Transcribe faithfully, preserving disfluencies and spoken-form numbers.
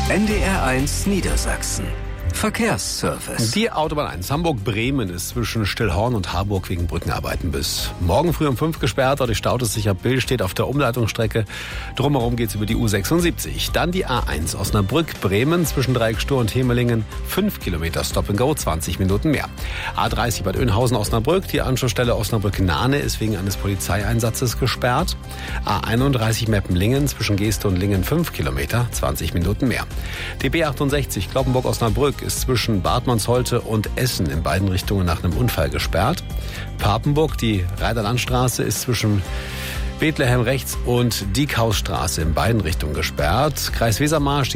N D R eins Niedersachsen. Verkehrsservice. Die Autobahn eins Hamburg-Bremen ist zwischen Stillhorn und Harburg wegen Brückenarbeiten bis morgen früh um fünf gesperrt. Dadurch staut es sich ab Bill, steht auf der Umleitungsstrecke. Drumherum geht es über die U sechsundsiebzig. Dann die A eins Osnabrück-Bremen zwischen Dreieckstor und Hemelingen. fünf Kilometer Stop and Go, zwanzig Minuten mehr. A dreißig Bad Oeynhausen-Osnabrück. Die Anschlussstelle Osnabrück-Nahne ist wegen eines Polizeieinsatzes gesperrt. A einunddreißig Meppenlingen zwischen Geeste und Lingen, fünf Kilometer, zwanzig Minuten mehr. Die B achtundsechzig Cloppenburg-Osnabrück ist zwischen Bad Monsholte und Essen in beiden Richtungen nach einem Unfall gesperrt. Papenburg, die Reiterlandstraße, ist zwischen Bethlehem rechts und Diekhausstraße in beiden Richtungen gesperrt. Kreis Wesermarsch,